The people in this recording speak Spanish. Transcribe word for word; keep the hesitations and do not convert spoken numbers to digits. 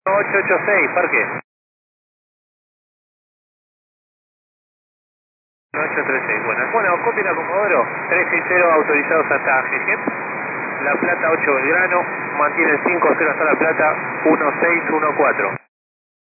ocho ocho seis, parque. ocho tres seis, buenas. Bueno, copia la Comodoro, trescientos sesenta autorizados hasta Jeje. La Plata ocho Belgrano, mantiene cinco cero hasta La Plata, uno seis uno cuatro.